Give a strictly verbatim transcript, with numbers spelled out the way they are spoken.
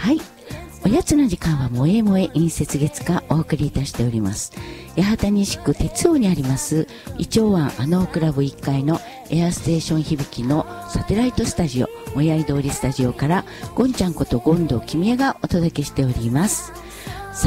はい。おやつの時間は萌え萌え陰節月間お送りいたしております。八幡西区鉄王にありますイチョウ湾アノークラブいっかいのエアステーション響きのサテライトスタジオ、もやい通りスタジオからゴンちゃんこと権藤君江がお届けしております。